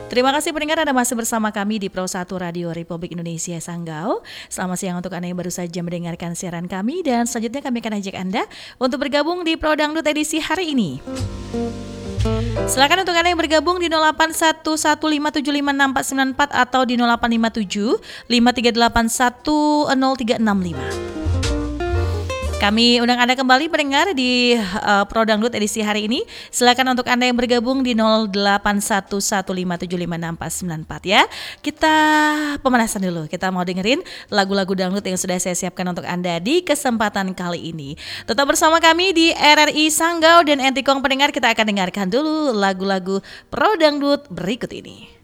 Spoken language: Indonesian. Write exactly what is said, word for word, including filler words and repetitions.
Terima kasih pendengar, Anda masih bersama kami di Pro satu Radio Republik Indonesia Sanggau. Selamat siang untuk Anda yang baru saja mendengarkan siaran kami, dan selanjutnya kami akan ajak Anda untuk bergabung di Pro Dangdut edisi hari ini. Silakan untuk Anda yang bergabung di nol delapan satu satu lima tujuh lima enam empat sembilan empat atau di nol delapan lima tujuh lima tiga delapan satu nol tiga enam lima. Kami undang Anda kembali pendengar di uh, Pro Dangdut edisi hari ini. Silakan untuk Anda yang bergabung di nol delapan satu satu lima tujuh lima enam empat sembilan empat ya. Kita pemanasan dulu. Kita mau dengerin lagu-lagu dangdut yang sudah saya siapkan untuk Anda di kesempatan kali ini. Tetap bersama kami di R R I Sanggau dan Entikong pendengar. Kita akan dengarkan dulu lagu-lagu Pro Dangdut berikut ini.